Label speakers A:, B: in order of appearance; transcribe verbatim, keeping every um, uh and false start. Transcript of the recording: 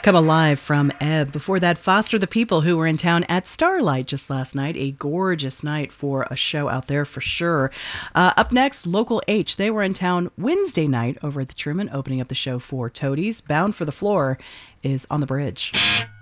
A: Come Alive from Ebb. Before that, Foster the People, who were in town at Starlight just last night. A gorgeous night for a show out there for sure. Uh, up next, Local H. They were in town Wednesday night over at the Truman, opening up the show for Toadies. Bound for the Floor is on the bridge.